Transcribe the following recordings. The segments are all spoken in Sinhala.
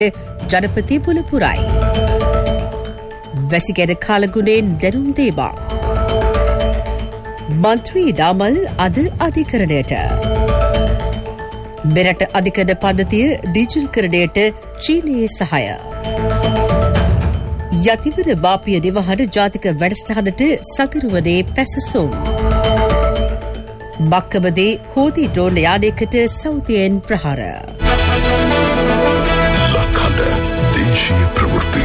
ජනපති පුලපුරයි. වැසිකැන කාලගුණයෙන් දැනුම් දේවා. මන්ත්‍රී ඩාමල් අද අධිකරණයට. මෙරට අධිකරණ පද්ධතිය ඩිජිටල් කරණයට චීනයේ සහාය. යතිවර බාපිය නිවහන ජාතික වැඩසටහනට සගරුවනේ පැසසුම්. මක්කමදේ හෝදී ඩ්‍රෝන් යානයකට සෞදියෙන් ප්‍රහාර. ලක්හඬ දේශීය ප්‍රවෘත්ති.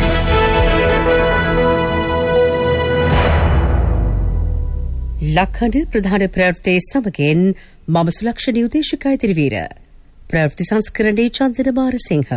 ලක්හඬ ප්‍රධාන ප්‍රවෘත්තියේ සමගින් මම සුලක්ෂණී උදේශිකා ඉදිරිවීර. ප්‍රවෘත්ති සංස්කරණයේ චන්දන මාරසිංහ.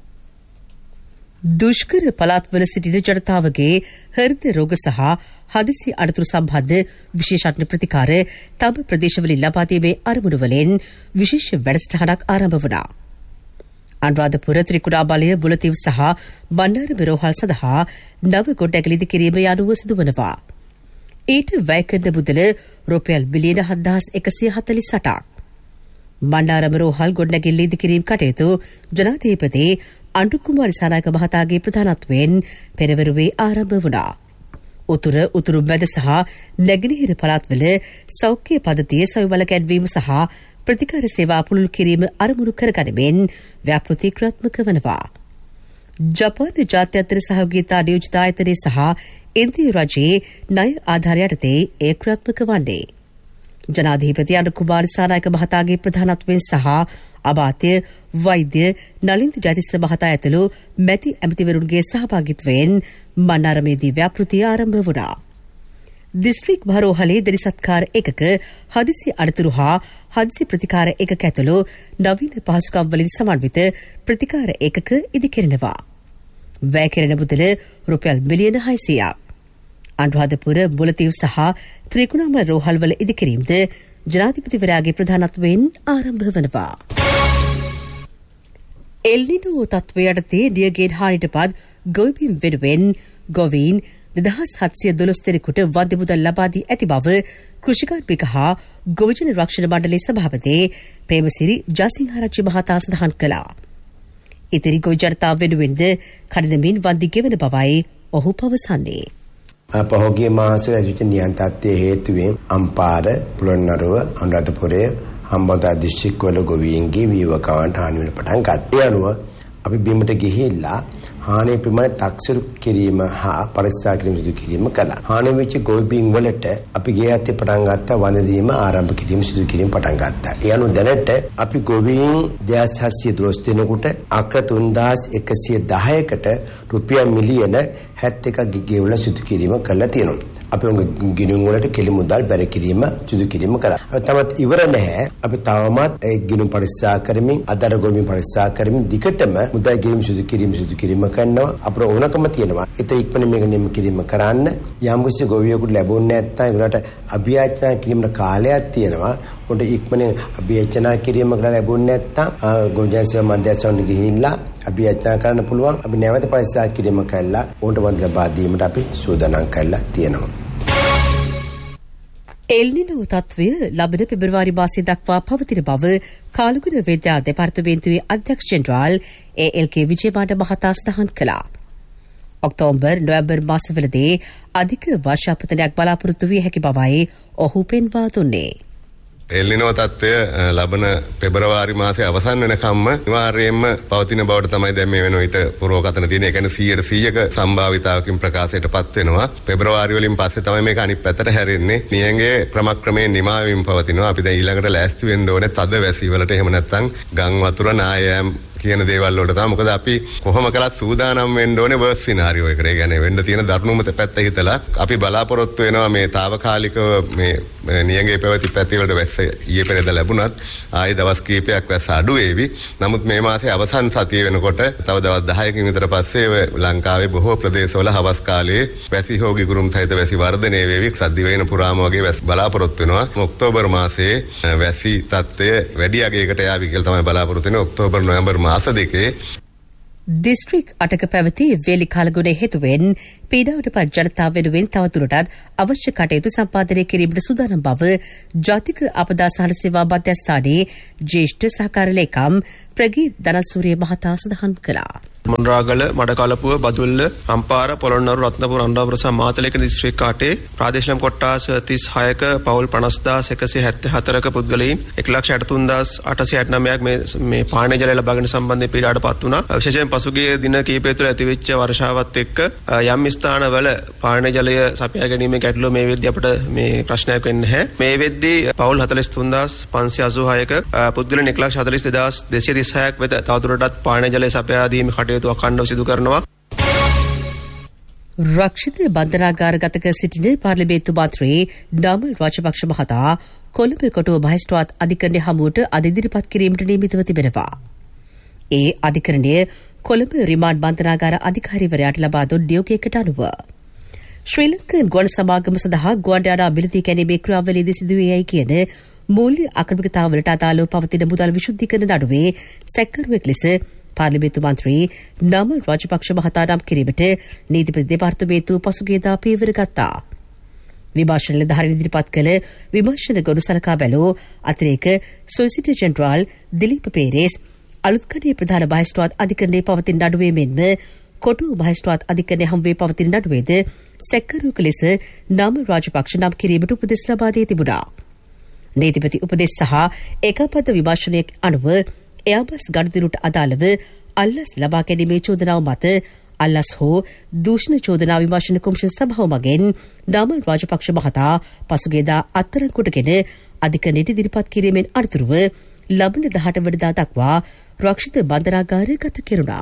දුෂ්කර පළාත්වල සිටින ජනතාවගේ හෘද රෝග සහ හදිසි අනතුරු සම්බන්ධ විශේෂඥ ප්‍රතිකාර තම ප්‍රදේශවලින් ලබා දීමේ අරමුණුවලින් විශේෂ වැඩසටහනක් ආරම්භ වුණා. අනුරාධපුර ත්‍රිකුණාමලය මුලතිව් සහ බණ්ඩාර රෝහල් සඳහා නව ගොඩනැගිලි ඉදිකිරීම යනුව සිදුවනවා. ඊට වැය කරන මුදල රුපියල් බිලියන 7,148ක්. බණ්ඩාර රෝහල් ගොඩනැගිලි ඉදිකිරීම කටයුතු ජනාධිපති අනුර කුමාර දිසානායක මහතාගේ ප්‍රධානත්වයෙන් පෙරවරුවේ ආරම්භ වුණා. උතුරු මැද සහ නැගෙනහිර පළාත්වල සෞඛ්‍ය පද්ධතිය සවිබල ගැන්වීම සහ ප්‍රතිකාර සේවා පුළුල් කිරීම අරමුණු කරගනිමින් ව්‍යාපෘති ක්‍රියාත්මක වනවා. ජපාන ජාත්‍යන්තර සහයෝගීතා නියෝජිත ආයතනය සහ ඉන්දිය රජයේ ණය ආධාර යටතේ ඒ ක්‍රියාත්මක වන්නේ. ජනාධිපති අනුර කුමාර දිසානායක මහතාගේ ප්‍රධානත්වයෙන් සහ අමාත්‍ය වෛද්‍ය නලින්ද ජයතිස්ස මහතා ඇතුළු මැති ඇමතිවරුන්ගේ සහභාගීත්වයෙන් මන්නාරමේදී ව්‍යාපෘතිය ආරම්භ වුණා. දිස්ත්‍රික් භාරෝහලේ දෙනිසත්කාර එකක හදිසි අනතුරු හා හදිසි ප්‍රතිකාර එකක ඇතුළු නවීන පහසුකම් වලින් සමන්විත ප්‍රතිකාර එකක ඉදිකරනවා. වැය කෙරෙන මුදල රුපියල් මිලියන 600ක්. අනුරාධපුර මුලතිව් සහ ත්‍රිකුණාමල රෝහල්වල ඉදිකිරීමද ජනාධිපතිවරයාගේ ප්‍රධානත්වයෙන් ආරම්භ වනවා. එල්නිනෝ තත්ත්වය යටතේ නියගෙන් හානියටපත් ගොවිබිම් වෙනුවෙන් ගොවීන් 2712 දෙනෙකුට වන්දි මුදල් ලබා දී ඇති බව කෘෂිකාර්මික හා ගොවිජන රක්ෂණ මණ්ඩලයේ සභාපති ප්‍රේමසිරි ජයසිංහාරච්චි මහතා සඳහන් කළා. ඉතිරි ගොවි ජනතාව වෙනුවෙන්ද කඩිනමින් වන්දි ගෙවන බවයි ඔහු පවසන්නේ. පහුගිය මාසවල ඇතිවෙච්ච නියං තත්ත්වයේ හේතුවෙන් අම්පාර පුලන්නරුව අනුරාධපුරයේ හම්බන්තොට දිස්ත්‍රික්කවල ගොවීන්ගේ වීවකාන්ට හානි වෙන පටන් ගත්තා. ඒ අනුව අපි බිමට ගිහිල්ලා හානි ප්‍රමාණය තක්සරු කිරීම හා පරික්ෂා කිරීම සිදු කිරීම කළා. හානි වෙච්ච ගොවීන් වලට අපි ගේ යත්තේ පටන් ගත්තා වඳ දීම ආරම්භ කිරීම සිදු කිරීම පටන් ගත්තා. ඒ අනුව දැනට අපි ගොවීන් 2712 දෙනෙකුට අක්‍ර 3110කට රුපියල් මිලියන 71ක් ගෙවලා සිදු කිරීම කළා තියෙනවා. අපි ගිණුම් වලට කෙලි මුදල් බැර කිරීම සිදු කිරීම කළා. තමත් ඉවර නැහැ. අපි තවමත් ඒ ගිණුම් පරික්ෂා කරමින් අදර ගොවීන් පරික්ෂා කරමින් දිගටම මුදල් ගෙවීම සිදු කිරීම කරනවා. අපර ඕනකම තියෙනවා. ඒත් ඉක්මනින් මේක නිම කිරීම කරන්න යම් කිසි ගොවියෙකුට ලැබුණේ නැත්නම් ඒකට අභියාචනා කිරීමේ කාලයක් තියෙනවා. උන්ට ඉක්මනින් අභියාචනා කිරීම කරලා ලැබුණේ නැත්නම් ගොවිජන සේවා මධ්‍යස්ථානට ගිහිල්ලා අභියාචනා කරන්න පුළුවන්. අපි නැවත පරික්ෂා කිරීම කළා උන්ට වන්ද ලබා දීමට අපි සූදානම් කරලා තියෙනවා. එල්නිනෝ තත්ත්වය ලබන පෙබරවාරි මාසයේ දක්වා පවතින බව කාලගුණ වේදා දෙපාර්තමේන්තුවේ අධ්‍යක්ෂ ජෙනරාල් ඒ.එල්.කේ. විජේමාන මහතා සඳහන් කළා. ඔක්තෝබර් නොවැම්බර් මාසවලදී අධික වර්ෂාපතනයක් බලාපොරොත්තු විය හැකි බවයි ඔහු පෙන්වා දුන්නේ. එල්නිනෝ තත්ත්වය ලබන පෙබරවාරි මාසයේ අවසන් වෙනකම්ම අනිවාර්යයෙන්ම පවතින බවට තමයි දැන් මේ වෙන විට පුරවකතන තියෙන. ඒ කියන්නේ 100%ක සම්භාවිතාවකින් ප්‍රකාශයටපත් වෙනවා. පෙබරවාරි වලින් පස්සේ තමයි මේක අනිත් පැත්තට හැරෙන්නේ. නියඟේ ක්‍රමක්‍රමයෙන් නිමාවීම පවතිනවා. අපි දැන් ඊළඟට ලෑස්ති වෙන්න ඕනේ තද වැසි වලට. එහෙම නැත්නම් ගම් වතුර නායෑම් කියන දේවල් වලට තමයි. මොකද අපි කොහොම කළත් සූදානම් වෙන්න ඕනේ වර්ස් සිනාරියෝ එකට. ඒ කියන්නේ වෙන්න තියෙන දරුණුම පැත්ත හිතලා අපි බලාපොරොත්තු වෙනවා මේ తాවකාලිකව මේ නියඟේ පැවති පැති වලට වැස්ස ඊයේ පෙරේද ලැබුණත් ආයේ දවස් කීපයක් වැස්ස අඩු වේවි. නමුත් මේ මාසේ අවසන් සතිය වෙනකොට තව දවස් 10කින් විතර පස්සේ ලංකාවේ බොහෝ ප්‍රදේශවල හවස් කාලයේ වැසි හෝ ගිගුරුම් සහිත වැසි වර්ධනය වේවි. සද්දි වේන පුරාම වගේ වැස් බලාපොරොත්තු වෙනවා. ඔක්තෝබර් මාසයේ වැසි තත්ත්වය වැඩි අගයකට යාවි කියලා තමයි බලාපොරොත්තු වෙන්නේ. ඔක්තෝබර් නොවැම්බර් මාස දෙකේ දිස්ත්‍රික් 8ක පැවති වේලි කාලගුණයේ හේතුවෙන් පීඩාවට පත් ජනතාව වෙනුවෙන් තවදුරටත් අවශ්‍ය කටයුතු සම්පාදනය කිරීමට සූදානම් බව ජාතික අපදා සහන සේවා මධ්‍යස්ථානයේ ජ්‍යෙෂ්ඨ සහකාර ලේකම් ප්‍රගී ධනසූරිය මහතා සඳහන් කළා. මොණරාගල මඩකලපුව බදුල්ල අම්පාර පොළොන්නරු රත්නපුර අනුරාධපුර සහ මාතලේක දිස්ත්‍රික් කාටේ ප්‍රාදේශීය කොට්ටාස 36ක පවුල් 50174ක පුද්ගලයන් 1,63,869ක් මේ පානීය ජලය ලබාගෙන සම්බන්ධයෙන් පීඩාවටපත් වුණා. විශේෂයෙන් පසුගිය දින කිහිපය තුළ ඇතිවෙච්ච වර්ෂාවත් එක්ක යම් ස්ථානවල පානීය ජලය සපයා ගැනීමේ ගැටලුව මේ වෙද්දී අපිට මේ ප්‍රශ්නයක් වෙන්නේ නැහැ. මේ වෙද්දී පවුල් 43586ක පුද්ගලයන් 1,42,236ක් වෙත තවදුරටත් පානීය ජලය සපයා දීමේ කටයුතු අඛණ්ඩව සිදු කරනවා. රක්ෂිත බන්ධනාගාරගතක සිටින පාර්ලිමේන්තු මන්ත්‍රී නාමල් රාජපක්ෂ මහතා කොළඹ කොටුව මහේස්ත්‍රාත් අධිකරණය හමුවට අද ඉදිරිපත් කිරීමට නියමිතව තිබෙනවා. ඒ අධිකරණය කොළඹ රිමාන්ඩ් බන්ධනාගාර අධිකාරීවරයාට ලබා දුන් නියෝගයකට අනුව ශ්‍රී ලංකන් ගුවන් සමාගම සඳහා ගුවන් යානා මිලදී ගැනීමේ ක්‍රියාවලියේදී සිදුවේයයි කියන මූල්‍ය අක්‍රමිකතාවලට අදාළව පවතින මුදල් විශුද්ධීකරණ නඩුවේ සැකකරුවෙක් ලෙස පාර්ලිමේන්තු මන්ත්‍රී නාමල් රාජපක්ෂ මහතා නම් කිරීමට නීතිපති දෙපාර්තමේන්තුව පසුගියදා පියවර ගත්තා. විමර්ශන නිලධාරීන් ඉදිරිපත් කළ විමර්ශන ගොනු සලකා බැලූ අතිරේක සොලිසිටර් ජෙනරාල් දිලීප පේරේස් අලුත්කඩේ ප්‍රධාන මහේස්ත්‍රාත් අධිකරණයේ පවතින නඩුවේ මෙන්ම කොටුව මහේස්ත්‍රාත් අධිකරණය හමුවේ පවතින නඩුවේද සැකකරුවෙකු ලෙස නාමල් රාජපක්ෂ නම් කිරීමට උපදෙස් ලබා දී තිබුණා. නීතිපති උපදෙස් සහ ඒකාබද්ධ විමර්ශනයක් අනුව එයාබස් ගනුදෙනුට අදාළව අල්ලස් ලබා ගැනීමේ චෝදනාව මත අල්ලස් හෝ දූෂණ චෝදනා විමර්ශන කොමිෂන් සභාව මගෙන් නාමල් රාජපක්ෂ මහතා පසුගියදා අත්අඩංගුවටගෙන අධිකරණයට ඉදිරිපත් කිරීමෙන් අනතුරුව ලබන 18 වෙනිදා දක්වා රක්ෂිත බන්ධනාගාරය ගත කෙරුණා.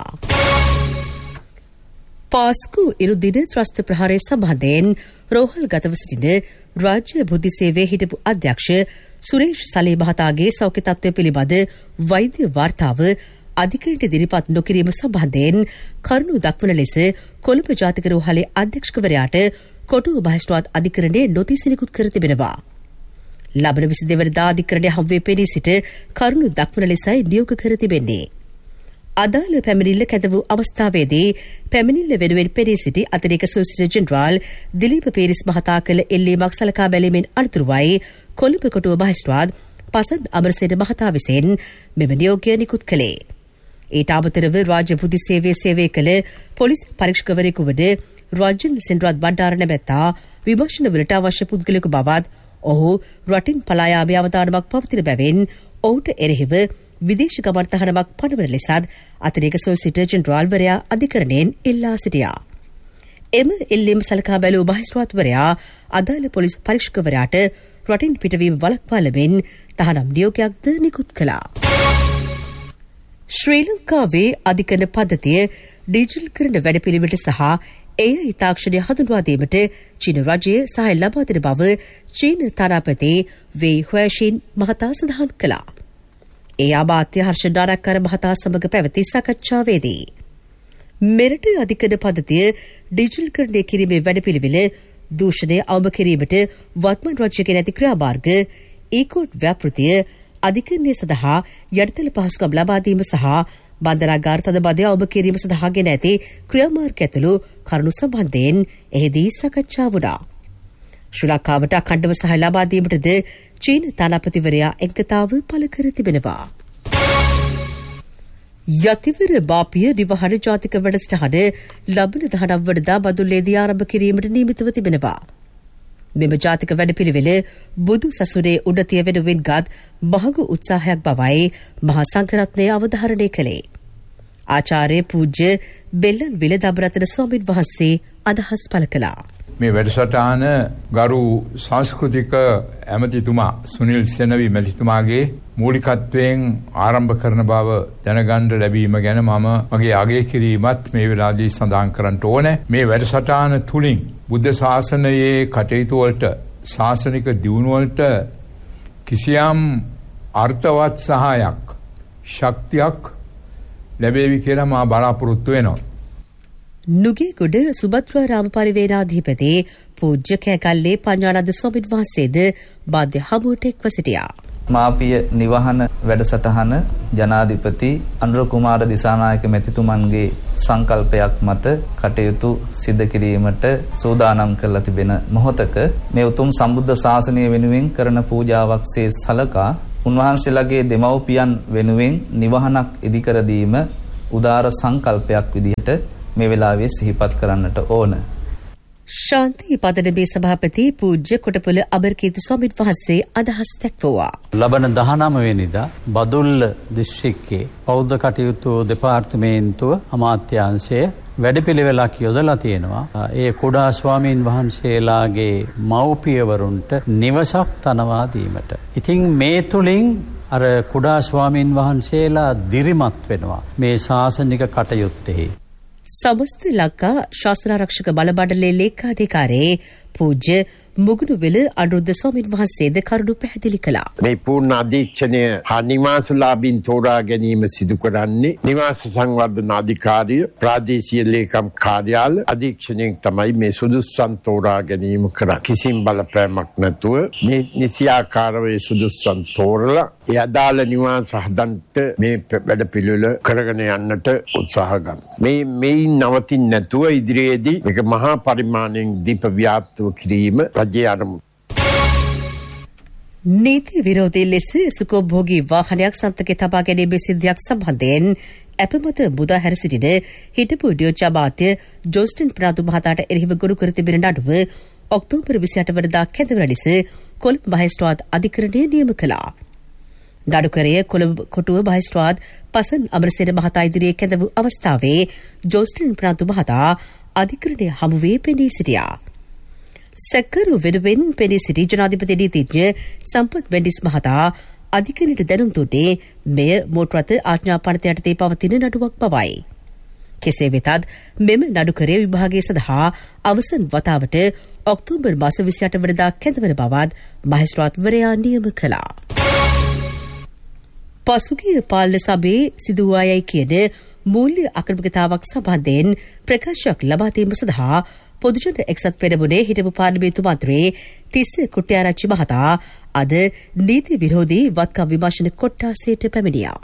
පාස්කු ඉරුදින ත්‍රස්ත ප්‍රහාරය සම්බන්ධයෙන් රෝහල් ගතව සිටින රාජ්‍ය බුද්ධි සේවයේ හිටපු අධ්‍යක්ෂ සුරේෂ් සලේ මහතාගේ සෞඛ්‍ය තත්ත්වය පිළිබඳ වෛද්‍ය වාර්තාව අධිකරණයට ඉදිරිපත් නොකිරීම සම්බන්ධයෙන් කරුණු දක්වන ලෙස කොළඹ ජාතික රෝහලේ අධ්‍යක්ෂකවරයාට කොටුව මහේස්ත්‍රාත් අධිකරණයේ නොතීස් නිකුත් කර තිබෙනවා. ලබන 22 වෙනිදා අධිකරණයේ හමුවේ පෙනී සිට කරුණු දක්වන ලෙසයි නියෝග කර තිබෙන්නේ. අදාළ පැමිණිල්ල කැඳ වූ අවස්ථාවේදී පැමිණිල්ල වෙනුවෙන් පෙනී සිටි අතිරේක සොලිසිටර් ජෙනරාල් දිලීප පේරිස් මහතා කළ එල්ලීමක් සලකා බැලීමෙන් අනතුරුවයි කොළඹ කොටුව මහේස්ත්‍රාත් පසන් අමරසේන මහතා විසින් මෙම නියෝගය නිකුත් කළේ. ඊට අමතරව රාජ්‍ය බුද්ධි සේවයේ සේවය කළ පොලිස් පරීක්ෂකවරයෙකු වන රාජන් සෙන්රාත් බණ්ඩාර නැමැත්තා විමර්ශනවලට අවශ්‍ය පුද්ගලයෙකු බවත් ඔහු රටින් පලා යාමේ අවදානමක් පවතින බැවින් ඔහුට එරෙහිව විදේශ ගමන් තහනමක් පනවන ලෙසත් අතිරේක සොලිසිටර් ජෙනරාල්වරයා අධිකරණයෙන් ඉල්ලා සිටියා. එම එල්ලීම සලකා බැලූ මහේස්ත්‍රාත්වරයා අදාළ පොලිස් පරීක්ෂකවරයාට රටින් පිටවීම වළක්වා ලැබෙන තහනම් නියෝගයක්ද නිකුත් කළා. ශ්‍රී ලංකාවේ අධිකරණ පද්ධතිය ඩිජිටල් කරන වැඩපිළිවෙලට සහ AI තාක්ෂණය හඳුන්වා දීමට චීන රජය සහාය ලබා දෙන බව චීන තානාපති වේයි හුවැෂින් මහතා සඳහන් කළා. ඒ අමාත්‍ය හර්ෂ නාරක්කර මහතා සමග පැවති සාකච්ඡාවේදී මෙරට අධිකරණ පද්ධතිය ඩිජිටල් කරණය කිරීමේ වැඩපිළිවෙල දූෂණය අවම කිරීමට වත්මන් රජයගේ නැති ක්‍රියාමාර්ග ඊකෝඩ් ව්‍යාපෘතිය අධිකරණය සඳහා යටිතල පහසුකම් ලබා දීම සහ බන්ධනාගාර තදබදය අවම කිරීම සඳහා ගෙන ඇති ක්‍රියාමාර්ග ඇතුළු කරුණු සම්බන්ධයෙන් එහිදී සාකච්ඡා වුණා. ශ්‍රී ලංකාවට අඛණ්ඩව සහාය ලබා දීමටද චීන තානාපතිවරයා එකතාව පළ කර තිබෙනවා. යතිවර බාපිය නිවහන ජාතික වැඩසටහන ලබන 19 වෙනිදා බදුල්ලේදී ආරම්භ කිරීමට නියමිතව තිබෙනවා. මෙම ජාතික වැඩපිළිවෙල බුදු සසුනේ උන්නතිය වෙනුවෙන් ගත් මහඟු උත්සාහයක් බවයි මහා සංඝරත්නය අවධාරණය කළේ. ආචාර්ය පූජ්‍ය බෙල්ලන් විල දඹරතන ස්වාමීන් වහන්සේ අදහස් පළ කළා. මේ වැඩසටහන ගරු සංස්කෘතික ඇමතිතුමා සුනිල් සෙනවි මැතිතුමාගේ මූලිකත්වයෙන් ආරම්භ කරන බව දැනගන්න ලැබීම ගැන මම මගේ අගය කිරීමත් මේ වෙලාවේදී සඳහන් කරන්න ඕනේ. මේ වැඩසටහන තුලින් බුද්ධ ශාසනයේ කටයුතු වලට ශාසනික දියුණුව වලට කිසියම් අර්ථවත් සහායක් ශක්තියක් ලැබෙවි කියලා මා බලාපොරොත්තු වෙනවා. නුගේගොඩ සුභද්‍රා රාම පරිවේනාධිපති පූජ්‍ය කෑකල්ලේ පඤ්ඤානන්ද ස්වාමීන් වහන්සේද බාධ්‍ය හමුවට එක්ව සිටියා. මාපිය නිවහන වැඩසටහන ජනාධිපති අනුර කුමාර දිසානායක මැතිතුමන්ගේ සංකල්පයක් මත කටයුතු සිදු කිරීමට සූදානම් කරලා තිබෙන මොහොතක මේ උතුම් සම්බුද්ධ ශාසනය වෙනුවෙන් කරන පූජාවක්සේ සලකා උන්වහන්සේලාගේ දෙමව්පියන් වෙනුවෙන් නිවහනක් ඉදිකර දීම උදාර සංකල්පයක් විදිහට මේ වෙලාවේ සිහිපත් කරන්නට ඕන. ශාන්ති පදනමේ සභාපති පූජ්‍ය කොටපොළ අබරකීර්ති ස්වාමීන් වහන්සේ අදහස් දැක්වුවා. ලබන 19 වෙනිදා බදුල්ල දිස්ත්‍රික්කයේ බෞද්ධ කටයුතු දෙපාර්තමේන්තුව අමාත්‍යාංශයේ වැඩපිළිවෙලක් යොදලා තියෙනවා. ඒ කුඩා ස්වාමීන් වහන්සේලාගේ මව්පියවරුන්ට නිවසක් තනවා දීමට. ඉතින් මේ තුලින් අර කුඩා ස්වාමීන් වහන්සේලා දිරිමත් වෙනවා මේ ශාසනික කටයුත්තේ. සමස්ත ලංකා ශාසනාරක්ෂක බලමණ්ඩලයේ ලේකාධිකාරී පූජ්‍ය මුගුණුවෙල අනුරුද්ධ ස්වාමීන් වහන්සේද කරුණු පැහැදිලි කළා. මේ පූර්ණ අධීක්ෂණය හා නිවාසලාභීන් තෝරා ගැනීම සිදු කරන්නේ නිවාස සංවර්ධන අධිකාරිය ප්‍රාදේශීය ලේකම් කාර්යාල අධීක්ෂණයෙන් තමයි මේ සුදුස්සන් තෝරා ගැනීම කරන්නේ. කිසිම බලපෑමක් නැතුව මේ නිසියාකාරව සුදුස්සන් තෝරලා ඒ අදාළ නිවාස හදන්නට මේ වැඩ පිළිවෙල කරගෙන යන්නට උත්සාහ ගන්න. මේ නවතින්නේ නැතුව ඉදිරියේදී මේක මහා පරිමාණයෙන් දීප ව්‍යාප්තව කිරීම රජයේ අරමුණ. නීති විරෝධී ලෙස සුඛෝභෝගී වාහනයක් සන්තකේ තබා ගැනීමේ සිද්ධියක් සම්බන්ධයෙන් අපමත මුදා හැර සිටින හිටපු ඩියෝචා අමාත්‍ය ජොස්ටන් ප්‍රනාන්දු මහතාට එරෙහිව ගොනු කර තිබෙන නඩුව ඔක්තෝබර් 28 වෙනිදා කැඳවන ලෙස කොළඹ මහේස්ත්‍රාත් අධිකරණය නියම කළා. නඩුකරය කොළඹ කොටුව මහේස්ත්‍රාත් පසන් අමරසේන මහතා ඉදිරියේ කැඳ වූ අවස්ථාවේ ජොස්ටන් ප්‍රනාන්දු මහතා අධිකරණය හමුවේ පෙනී සිටියා. සැකරු වෙනුවෙන් පෙනී සිටි ජනාධිපති නීතිඥ සම්පත් බෙන්ඩිස් මහතා අධිකරණයට දැනුම් දුන්නේ මෙය මෝටර් රථ ආඥා පනත යටතේ පවතින නඩුවක් බවයි. කෙසේ වෙතත් මෙම නඩුකරය විභාගය සඳහා අවසන් වතාවට ඔක්තෝබර් මාස 28 වෙනිදා කැඳවන බවත් මහේස්ත්‍රාත්වරයා නියම කළා. පසුගිය පාලන සභයේ සිදු වූ අයයි කියන මූල්‍ය අක්‍රමිකතාවක් සම්බන්ධයෙන් ප්‍රකාශයක් ලබා දීම සඳහා පොදුජන එක්සත් පෙරමුණේ හිටපු පාර්ලිමේන්තු මන්ත්‍රී තිස්ස කුට්ටිආරච්චි මහතා අද නීති විරෝධී වත්කම් විමර්ශන කොට්ටාසයට පැමිණියා.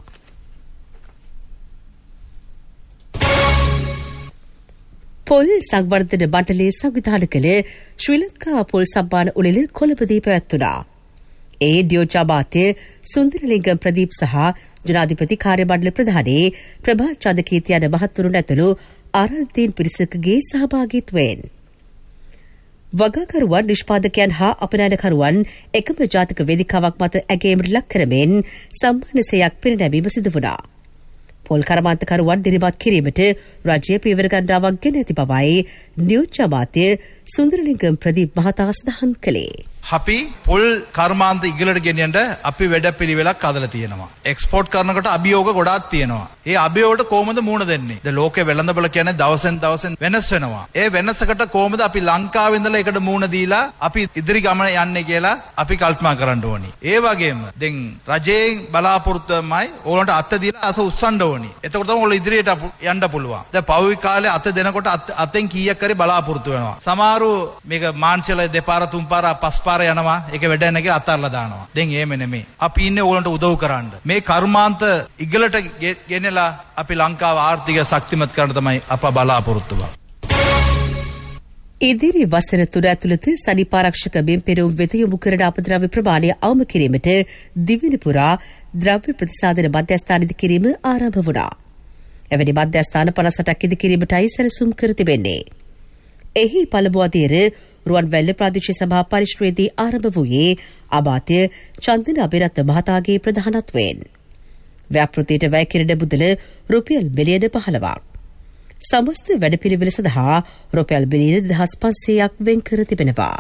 පොල් සංවර්ධන මණ්ඩලයේ සංවිධානය කළ ශ්‍රී ලංකා පොල් සම්මාන උළෙල කොළඹදී පැවැත්වුණා. ඒ ඩියෝචා අමාත්‍ය සුන්දරලිංගම් ප්‍රදීප් සහ ජනාධිපති කාර්ය මණ්ඩල ප්‍රධානී ප්‍රභා චන්දකීර්ති යන මහත්වරුන් ඇතුළු ආරාධිතයින් පිරිසකගේ සහභාගීත්වයෙන් වගකරුවන් නිෂ්පාදකයන් හා අපනයනකරුවන් එකම ජාතික වේදිකාවක් මත ඇගයීමට ලක් කරමින් සම්මානසයක් පිරිනැමීම සිදු වුණා. පොල් කර්මාන්තකරුවන් දිරිමත් කිරීමට රජය පියවර ගණනාවක් ගෙන ඇති බවයි නියෝජ්‍ය අමාත්‍ය සුන්දරලිංගම් ප්‍රදීප් මහතා සඳහන් කළේ. අපි පොල් කර්මාන්ත ඉගලට ගෙනියන්න අපි වැඩපිළිවෙලක් හදලා තියෙනවා. එක්ස්පෝර්ට් කරනකොට අභියෝග ගොඩාක් තියෙනවා. ඒ අභියෝගයට කොහොමද මුහුණ දෙන්නේ? ද ලෝකේ වෙළඳපොළ කියන්නේ දවසෙන් දවස වෙනස් වෙනවා. ඒ වෙනසකට කොහොමද අපි ලංකාවේ ඉඳලා ඒකට මුහුණ දීලා අපි ඉදිරි ගමන යන්නේ කියලා අපි කල්පනා කරන්න ඕනි. ඒ වගේම දැන් රජයෙන් බලාපොරොත්තුමයි ඕලන්ට අත දීලා අත උස්සන්න ඕනි. එතකොට තමයි ඕල ඉදිරියට යන්න පුළුවන්. දැන් පෞවික කාලේ අත දෙනකොට අතෙන් කීයක් කරේ බලාපොරොත්තු වෙනවා. සමහරු මේක මාන්සියල දෙපාර තුන්පාර පස්පාර යනවා ඒක වැඩ නැහැ කියලා අත්හැරලා දානවා. දැන් එහෙම නෙමෙයි. අපි ඉන්නේ ඕලන්ට උදව් කරන්න. මේ කර්මාන්ත ඉගලට ගෙනලා අපි ලංකාව ආර්ථික ශක්තිමත් කරන්න තමයි අප බලාපොරොත්තු වෙන්නේ. ඉදිරි වසර තුන ඇතුළත සනීපාරක්ෂක බිම්පෙරුම් වෙත යොමු කරන අපද්‍රව්‍ය ප්‍රමාණය අවම කිරීමට දිවයින පුරා ද්‍රව්‍ය ප්‍රතිසාධන මධ්‍යස්ථාන ඉදි කිරීම ආරම්භ වුණා. එවැනි මධ්‍යස්ථාන 58ක් ඉදි කිරීමටයි සැලසුම් කර තිබෙන්නේ. එහි පළමු අදියර රුවන්වැල්ල ප්‍රාදේශීය සභා පරිශ්‍රයේදී ආරම්භ වූයේ අමාත්‍ය චන්දන අබේරත්න මහතාගේ ප්‍රධානත්වයෙන්. ව්‍යාපෘතියට වැය කෙරෙන මුදල රුපියල් මිලියන 15ක්. සමස්ත වැඩපිළිවෙල සඳහා රුපියල් මිලියන 1500ක් වෙන් කර තිබෙනවා.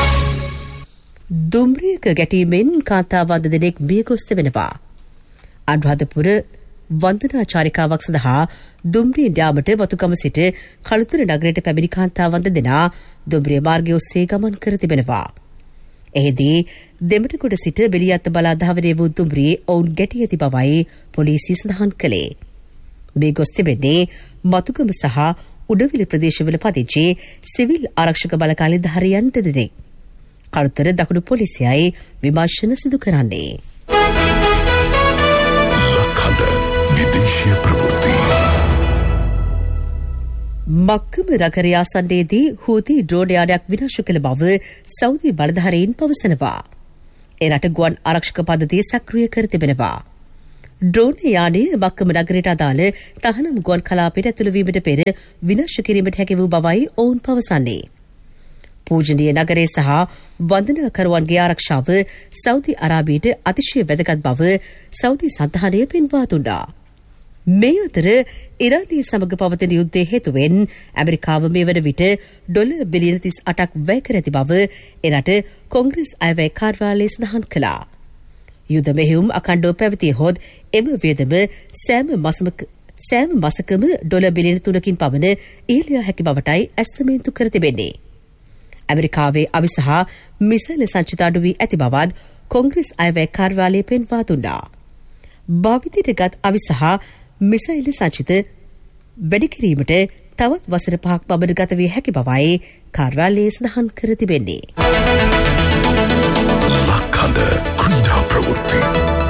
දුම්රියක ගැටීමෙන් කාන්තාවන් දෙදෙනෙක් මිය ගොස් තිබෙනවා. අනුරාධපුර වන්දනා චාරිකාවක් සඳහා දුම්රිය යාමට වතුගම සිට කළුතර නගරයට පැමිණි කාන්තාවන් දෙදෙනා දුම්රිය මාර්ගය ඔස්සේ ගමන් කර තිබෙනවා. එහිදී දෙමටගොඩ සිට බෙලියත්ත බලා ධාවනය වූ දුම්රියේ ඔවුන් ගැටී ඇති බවයි පොලිසිය සඳහන් කළේ. මේ ගොස් තිබෙන්නේ මතුගම සහ උඩවිල ප්‍රදේශවල පදිංචි සිවිල් ආරක්ෂක බලකාලේ ධාරියන් දෙදෙනෙක්. කළුතර දකුණු පොලිසියයි විමර්ශන සිදු කරන්නේ. ලක්කඩ විදේශීය ප්‍රවෘත්ති. මක්කම නගරය ආසන්නයේදී හූති ඩ්‍රෝන් යානයක් විනාශ කළ බව සෞදි බලධාරීන් පවසනවා. එරට ගුවන් ආරක්ෂක පද්ධතිය සක්‍රිය කර තිබෙනවා. ඩ්‍රෝන් යානය මක්කම නගරයට අදාළ තහනම් ගුවන් කලාපයට ඇතුළු වීමට පෙර විනාශ කිරීමට හැකි වූ බවයි ඔවුන් පවසන්නේ. පූජනීය නගරය සහ වන්දනාකරුවන්ගේ ආරක්ෂාව සෞදි අරාබියට අතිශය වැදගත් බව සෞදි සන්ධානය පෙන්වා දුන්නා. මේ අතර ඉරානය සමග පවතින යුද්ධය හේතුවෙන් ඇමරිකාව මේ වන විට ඩොලර් බිලියන 38ක් වැය කර ඇති බව එරට කොංග්‍රස් අයවැය කාර්යාලය සඳහන් කළා. යුද මෙහෙයුම් අකණ්ඩව පැවතියහොත් එම වියදම සෑම මාසකම ඩොලර් බිලියන 3කින් පමණ ඉහළ යා හැකි බවටයි ඇස්තමේන්තු කර තිබෙන්නේ. ඇමරිකාවේ අවි සහ මිසයිල් සංචිත අඩු වී ඇති බවත් කොංග්‍රස් අයවැය කාර්යාලය පෙන්වා දුන්නා. භාවිතයට ගත් අවි සහ මිසයිල් සංචිත වැඩි කිරීමට තවත් වසර 5ක් පමණ ගත විය හැකි බවයි කාර්යාලයේ සඳහන් කර තිබෙන්නේ. ලක්කඩ ක්‍රීඩා ප්‍රවෘත්ති.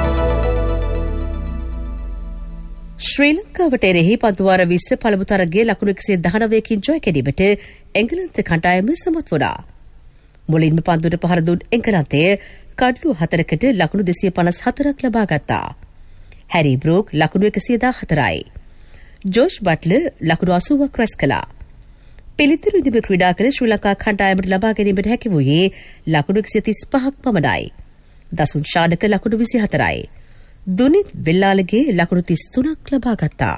ශ්‍රී ලංකාවට එරෙහි පන්දුවාර 20 පළමු තරගයේ ලකුණු 119කින් ජය ගැනීමට එංගලන්ත කණ්ඩායම සමත් වුණා. මුලින්ම පන්දුවට පහර දුන් එංගලන්තය කඩලු 4කට ලකුණු 254ක් ලබා ගත්තා. හැරි බ්‍රෝක් ලකුණු 114යි. ජෝෂ් බට්ලර් ලකුණු 80ක් රැස් කළා. පිළිතුරු ඉදිම ක්‍රීඩා කළ ශ්‍රී ලංකා කණ්ඩායමට ලබා ගැනීමට හැකි වූයේ ලකුණු 135ක් පමණයි. දසුන් ශාඩක ලකුණු 24යි. දුනිත් වෙල්ලාලගේ ලකුණු 33ක් ලබා ගත්තා.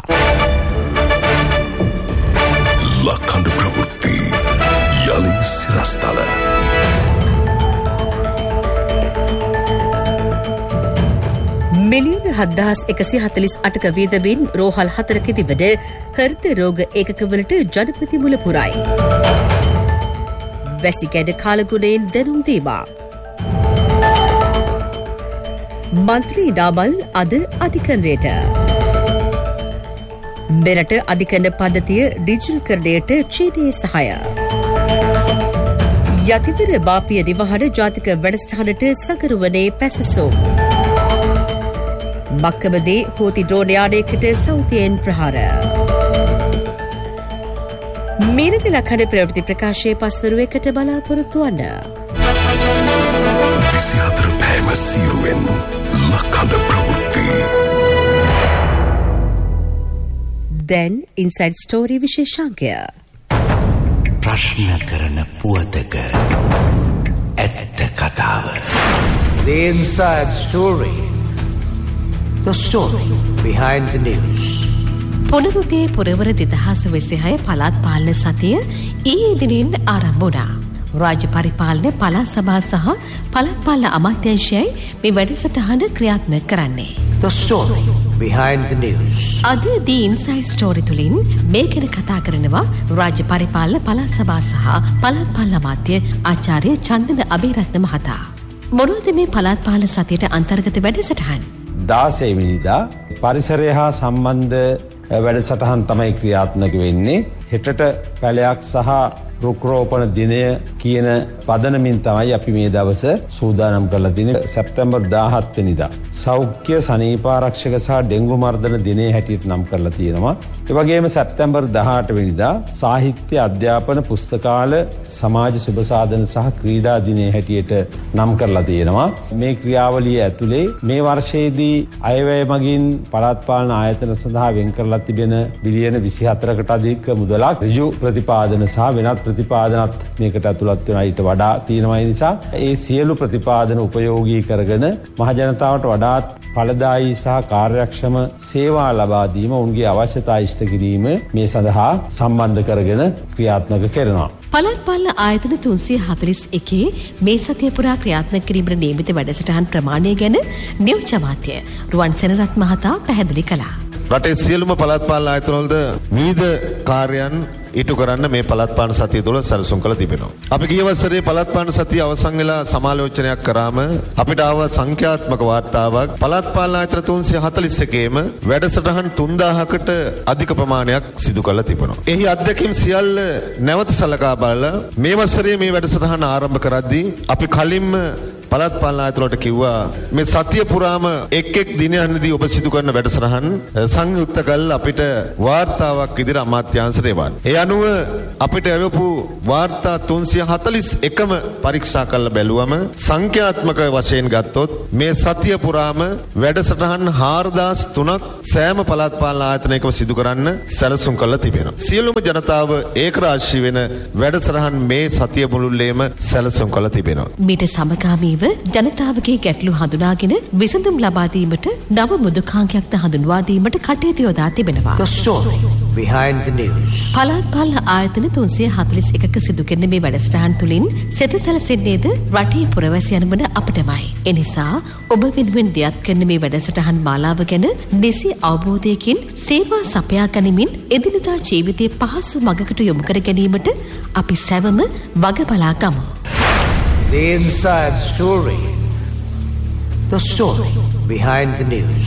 ලක්කඩ ප්‍රවෘත්ති යලි සිරස්තල. මිලියන 7,148ක වීදමින් රෝහල් 4කදී වන හෘද රෝග ඒකකවලට ජනපති මුල පුරයි. වැසිකැඩ කාලගුණයෙන් දැනුම් දීමක්. මන්ත්‍රී ඩාමල් අද අධිකරණයට. මෙරට අධිකරණ පද්ධතිය ඩිජිටල්කරණයට චීනයේ සහාය. යතිවර බාපිය නිවහන ජාතික වැඩසටහනට සකරුවනේ පැසසුම්. මක්කමදී හූති ඩ්‍රෝන් යානයකට සෞදියෙන් ප්‍රහාර. මීරද ලක්කඩ ප්‍රවෘත්ති ප්‍රකාශයේ පස්වරුවකට බලාපොරොත්තු වන්න. 24 පෑම සීරුවෙන් ලක්කඩ ප්‍රවෘත්ති. දැන් ඉන්සයිඩ් ස්ටෝරි විශේෂාංකය. ප්‍රශ්න කරන පුවතක ඇත්ත කතාව. The Inside Story. The story behind the news. පුනරුතේ පුරවර 2026 පළාත් පාලන සතිය ඊයේ දිනින් ආරම්භ වුණා. රාජ්‍ය පරිපාලන පළාත් සභා සහ පළාත් පාලන අමාත්‍යාංශයයි මේ වැඩසටහන ක්‍රියාත්මක කරන්නේ. The story behind the news. අද දී ඉන්සයිඩ් ස්ටෝරි තුලින් මේ ගැන කතා කරනවා රාජ්‍ය පරිපාලන පළාත් සභා සහ පළාත් පාලන අමාත්‍ය ආචාර්ය චන්දන අබේරත්න මහතා. මොනවද මේ පළාත් පාලන සතියට අන්තර්ගත වැඩසටහන්? 16 වෙනිදා පරිසරය හා සම්බන්ධ වැඩසටහන් තමයි ක්‍රියාත්මක වෙන්නේ. හෙටට පැලයක් සහ රුක් රෝපණ දිනය කියන පදනමින් තමයි අපි මේ දවස සූදානම් කරලා තින්නේ. සැප්තැම්බර් 17 වෙනිදා සෞඛ්‍ය සනීපාරක්ෂක සහ ඩෙන්ගු මර්ධන දිනය හැටියට නම් කරලා තියෙනවා. ඒ වගේම සැප්තැම්බර් 18 වෙනිදා සාහිත්‍ය අධ්‍යාපන පුස්තකාල සමාජ සුබ සාධන සහ ක්‍රීඩා දිනය හැටියට නම් කරලා තියෙනවා. මේ ක්‍රියාවලිය ඇතුලේ මේ වර්ෂයේදී අයවැය මගින් පළාත් පාලන ආයතන සඳහා වෙන් කරලා තිබෙන බිලියන 24කට අධික මුදලක් ඍජු ප්‍රතිපාදන සහ වෙනත් ප්‍රතිපාදනත් මේකට ඇතුළත් වෙනවා. ඊට වඩා තියෙනවා. ඒ නිසා ඒ සියලු ප්‍රතිපාදන උපයෝගී කරගෙන මහ ජනතාවට වඩාත් ඵලදායී සහ කාර්යක්ෂම සේවා ලබා දීම උන්ගේ අවශ්‍යතා ඉෂ්ට කිරීම මේ සඳහා සම්බන්ධ කරගෙන ක්‍රියාත්මක කරනවා. පළාත් පාලන ආයතන 341 මේ සතිය පුරා ක්‍රියාත්මක කිරීමට නියමිත වැඩසටහන් ප්‍රමාණය ගැන නියෝජ්‍ය අමාත්‍ය රුවන් සෙනරත් මහතා පැහැදිලි කළා. රටේ සියලුම පළාත් පාලන ආයතනවලද විවිධ කාර්යයන් ඉටු කරන්න මේ පළාත් පාලන සතිය තුළ සැලසුම් කළ තිබෙනවා. අපි ගිය වසරේ පළාත් පාලන සතිය අවසන් වෙලා සමාලෝචනයක් කරාම අපිට ආව සංඛ්‍යාත්මක වාර්තාවක් පළාත් පාලන ආයතන 341ේම වැඩසටහන් 3000කට අධික ප්‍රමාණයක් සිදු කරලා තිබෙනවා. එහි අත්දැකීම් සියල්ල නැවත සලකා බලලා මේ වසරේ මේ වැඩසටහන ආරම්භ කරද්දී අපි කලින්ම පළාත් පාලන ආයතන වලට කිව්වා මේ සතිය පුරාම එක් දිනයන්දී ඔබ සිදු කරන වැඩසටහන් සංයුක්ත කරලා අපිට වාර්තාවක් ඉදිරියට අමාත්‍යාංශයට එවන්න. ඒ අනුව අපිට එවපු වාර්තා 341ම පරීක්ෂා කරලා බැලුවම සංඛ්‍යාත්මක වශයෙන් ගත්තොත් මේ සතිය පුරාම වැඩසටහන් 4003ක් සෑම පළාත් පාලන ආයතනයකම සිදු කරන්න සැලසුම් කරලා තිබෙනවා. සියලුම ජනතාව ඒකරාශී වෙන වැඩසටහන් මේ සතිය මුළුල්ලේම සැලසුම් කරලා තිබෙනවා. මීට සමගාමීව ජනතාවගේ ගැටලු හඳුනාගෙන විසඳුම් ලබා දීමට නව මුදුකාංකයක්ද හඳුන්වා දීමට කටයුතු යොදා තිබෙනවා. The story behind the news. පළාත් පාලන ආයතන 341ක සිදු කෙරෙන මේ වැඩසටහන් තුලින් සිත සැලසෙන්නේද රටේ පුරවැසියන් වන අපටමයි. එනිසා ඔබ වෙනුවෙන් දියත් කරන මේ වැඩසටහන් මාලාව ගැන නිසි අවබෝධයකින් සේවා සපයා ගනිමින් එදිනදා ජීවිතයේ පහසු මඟකට යොමු කර ගැනීමට අපි සැවම වග බලා ගමු. The inside story. The story behind the news.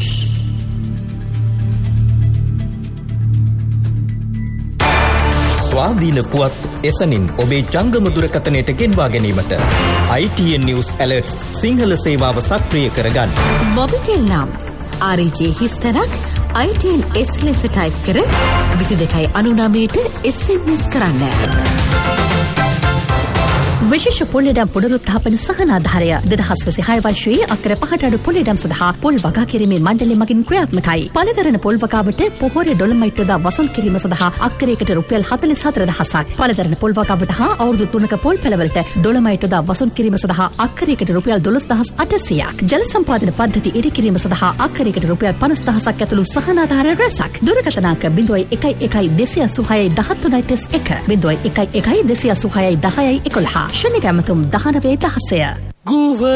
ස්වාධීන පුවත් එසනින් ඔබේ ජංගම දුරකථනයට ගෙන්වා ගැනීමට ITN News Alerts සිංහල සේවාව සක්‍රිය කරගන්න. මොබිටෙල් නම් RJ හිස්තරක් ITN S ලෙස ටයිප් කර 2299ට SMS කරන්න. විශේෂ පොල්ලෙඩම් පුනරුත්ථාපන සහනාධාරය 2026 වර්ෂයේ අක්කර 5ට අඩු පොල්ලෙඩම් සඳහා පොල් වගා කිරීමේ මණ්ඩලය මගින් ක්‍රියාත්මකයි. පළදරන පොල් වගාවට පොහොර ඩොලමයිට් යොදා වසූල් කිරීම සඳහා අක්කරයකට රුපියල් 44000ක්. පළදරන පොල් වගාවට හා අවුරුදු 3ක පොල් පෙළවලට ඩොලමයිට් යොදා වසූල් කිරීම සඳහා අක්කරයකට රුපියල් 12800ක්. ජල සම්පාදන පද්ධති ඉදි කිරීම සඳහා අක්කරයකට රුපියල් 50000ක් ඇතුළු සහනාධාර රැසක්. දුරකථනාංක 0112861331 0112861011. ශනික ඇමතුම් 19 16.